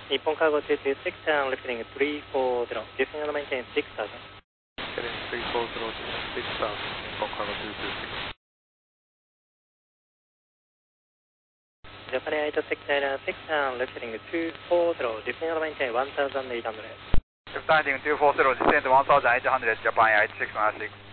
日本カーゴ22 6 lifting 340, descending and maintain 6000. Heading 340 to 6000, Nippon Cargo 226. Japan Air 69 6 lifting 240, descending and maintain 1800. Descending 240, descend 1800, Japan Air 696.